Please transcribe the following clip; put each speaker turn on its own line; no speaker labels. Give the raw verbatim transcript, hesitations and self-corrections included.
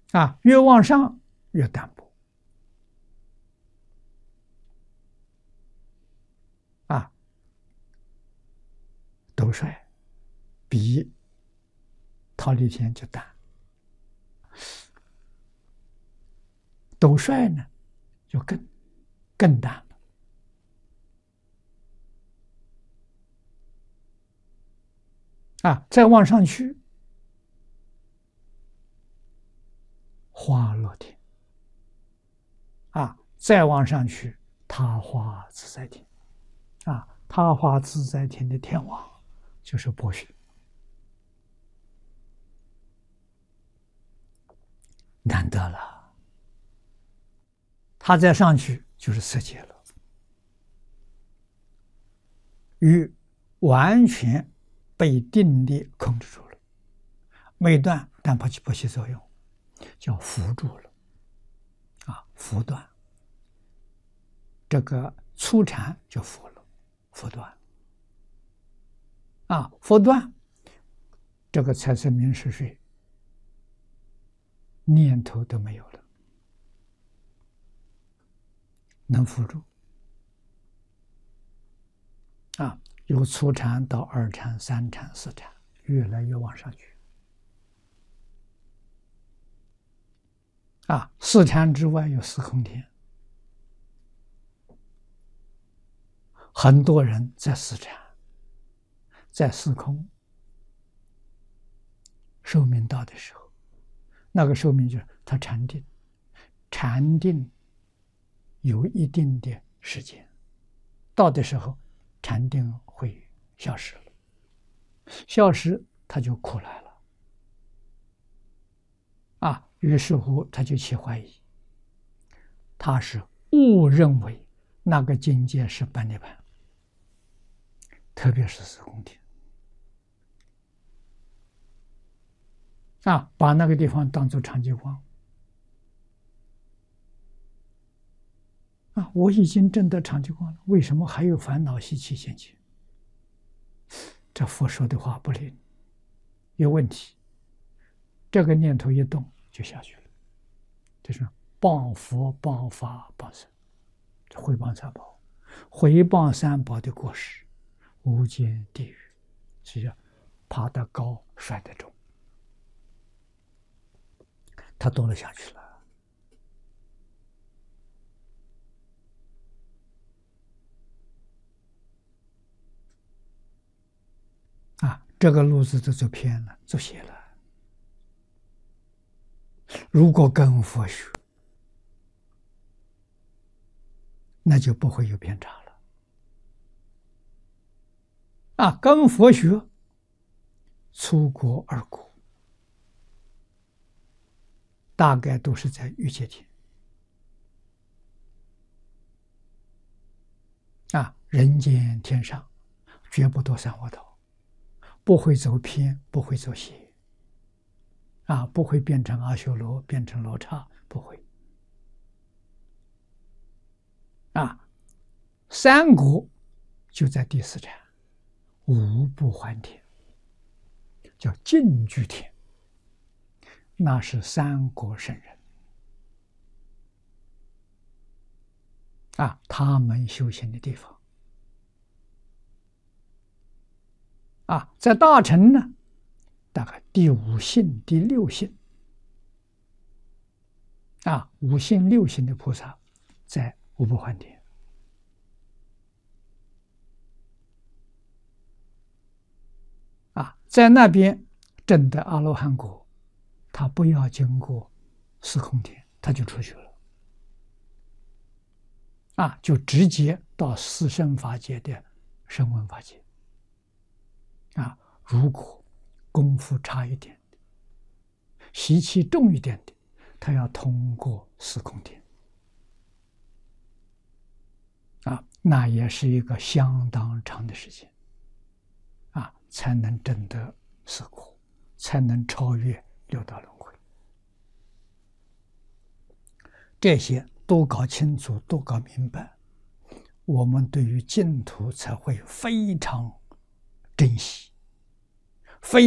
啊，越往上越淡薄啊。斗率比忉利天就淡，斗率呢就更更淡了啊。再往上去，花乐天啊，再往上去，他化自在天啊，他化自在天的天王就是波旬，难得了。他再上去就是色界了，与完全被定力控制住了，没断但不起不起作用，叫伏住了啊，伏断。这个初禅就伏了，伏断啊，伏断，这个才是明是水，念头都没有了，能伏住啊。由初禅到二禅、三禅、四禅，越来越往上去啊。四禅之外有四空天，很多人在四禅，在四空寿命到的时候，那个寿命就是他禅定，禅定有一定的时间，到的时候禅定会消失了，消失他就苦来了啊。于是乎他就起怀疑，他是误认为那个境界是般涅槃，特别是四空天啊，把那个地方当作长寂光啊，我已经证得长寂光了，为什么还有烦恼习气现前？这佛说的话不灵，有问题。这个念头一动就下去了，就是谤佛、谤法、谤僧，毁谤三宝，毁谤三宝的过失，无间地狱，是要爬得高，摔得重，他堕了下去了。啊，这个路子就走偏了，走邪了。如果跟佛学，那就不会有偏差了。啊，跟佛学，出国二国，大概都是在欲界天。啊，人间天上，绝不堕三恶道。不会走偏，不会走邪，啊，不会变成阿修罗，变成罗刹，不会。啊，三国就在第四禅，五不还天，叫净居天，那是三国圣人啊，他们修行的地方。啊，在大乘呢，大概第五性、第六性，啊，五性六性的菩萨在五不还天。啊，在那边证得阿罗汉果，他不要经过四空天，他就出去了。啊，就直接到四圣法界的声闻法界。啊，如果功夫差一点的，习气重一点的，他要通过四空天，啊，那也是一个相当长的时间，啊，才能证得四果，才能超越六道轮回。这些都搞清楚，都搞明白，我们对于净土才会非常珍惜，非